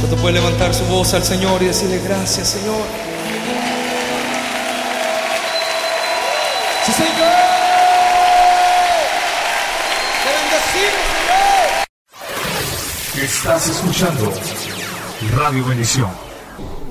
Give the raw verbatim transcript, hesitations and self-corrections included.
¿Cuánto puede levantar su voz al Señor y decirle gracias, Señor? ¡Sí, Señor! ¡Te bendecimos, Señor! Estás escuchando Radio Bendición.